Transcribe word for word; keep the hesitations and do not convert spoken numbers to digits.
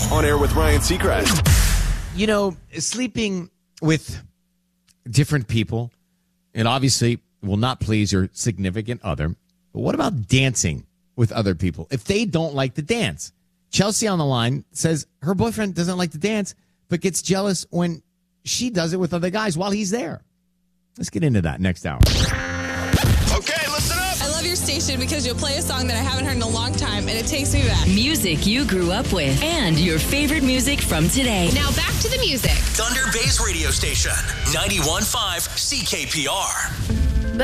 On Air with Ryan Seacrest. You know, sleeping with different people, it obviously will not please your significant other. But what about dancing with other people if they don't like to dance? Chelsea on the line says her boyfriend doesn't like to dance, but gets jealous when she does it with other guys while he's there. Let's get into that next hour. Okay, listen up. I love your station because you'll play a song that I haven't heard in a long time, and it takes me back. Music you grew up with and your favorite music from today. Now back to the music. Thunder Bay's radio station, ninety-one point five C K P R.